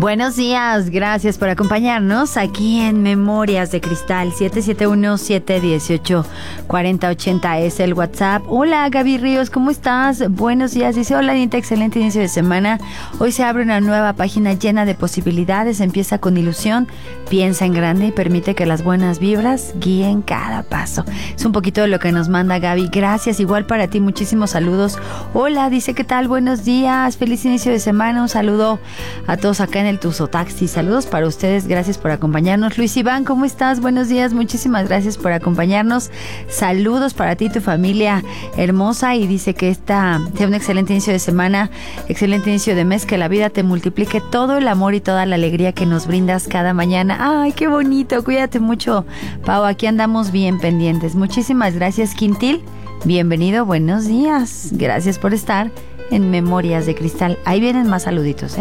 Buenos días, gracias por acompañarnos aquí en Memorias de Cristal. 771-718-4080 es el WhatsApp. Hola Gaby Ríos, ¿cómo estás? Buenos días, dice: hola Anita, excelente inicio de semana. Hoy se abre una nueva página llena de posibilidades, empieza con ilusión, piensa en grande y permite que las buenas vibras guíen cada paso. Es un poquito de lo que nos manda Gaby, gracias, igual para ti, muchísimos saludos. Hola, dice: ¿qué tal? Buenos días, feliz inicio de semana, un saludo a todos acá en el Tuzo Taxi. Saludos para ustedes, gracias por acompañarnos. Luis Iván, ¿cómo estás? Buenos días, muchísimas gracias por acompañarnos. Saludos para ti y tu familia hermosa, y dice que sea un excelente inicio de semana, excelente inicio de mes, que la vida te multiplique todo el amor y toda la alegría que nos brindas cada mañana. Ay, qué bonito, cuídate mucho, Pau, aquí andamos bien pendientes. Muchísimas gracias, Quintil, bienvenido, buenos días, gracias por estar en Memorias de Cristal. Ahí vienen más saluditos,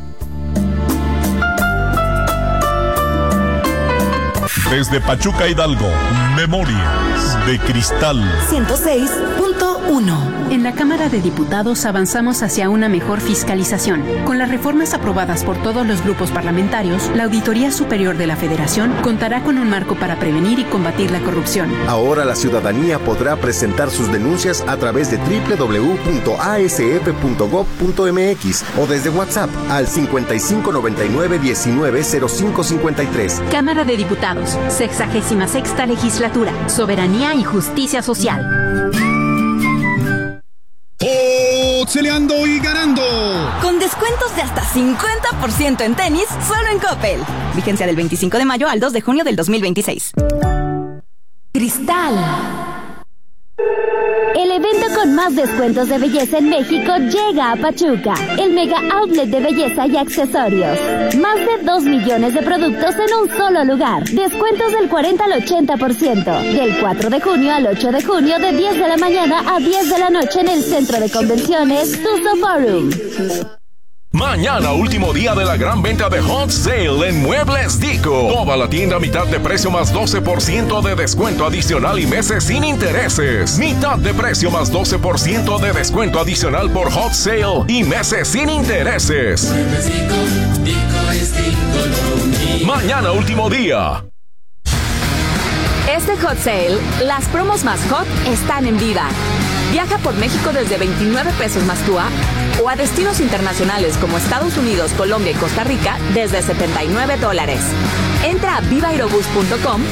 Desde Pachuca, Hidalgo, Memorias de Cristal 106.1. En la Cámara de Diputados avanzamos hacia una mejor fiscalización. Con las reformas aprobadas por todos los grupos parlamentarios, la Auditoría Superior de la Federación contará con un marco para prevenir y combatir la corrupción. Ahora la ciudadanía podrá presentar sus denuncias a través de www.asf.gov.mx o desde WhatsApp al 5599-190553. Cámara de Diputados, 66ª Legislatura, Soberanía y Justicia Social. Boxeleando y ganando. Con descuentos de hasta 50% en tenis, solo en Coppel. Vigencia del 25 de mayo al 2 de junio del 2026. Cristal. El evento con más descuentos de belleza en México llega a Pachuca, el mega outlet de belleza y accesorios. Más de 2 millones de productos en un solo lugar. Descuentos del 40 al 80%. Del 4 de junio al 8 de junio, de 10 de la mañana a 10 de la noche en el Centro de Convenciones Tuzo Forum. Mañana, último día de la gran venta de Hot Sale en Muebles Dico. Toda la tienda a mitad de precio más 12% de descuento adicional y meses sin intereses. Mitad de precio más 12% de descuento adicional por Hot Sale y meses sin intereses. Muebles Dico, Dico es Dico lo mío. Mañana, último día. Este Hot Sale, las promos más hot están en Viva. Viaja por México desde 29 pesos más TUA o a destinos internacionales como Estados Unidos, Colombia y Costa Rica desde $79. Entra a vivaaerobus.com